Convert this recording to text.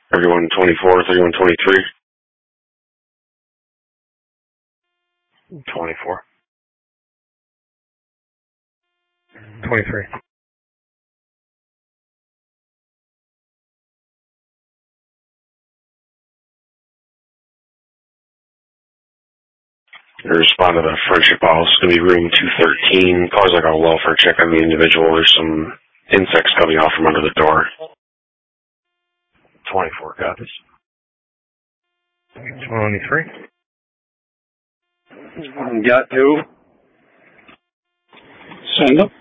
3124, 3123. 24. 23. Respond to the Friendship House. It's going to be room 213. Cause like a welfare check on the individual. There's some insects coming out from under the door. 24 copies. 23. Got two. Send them.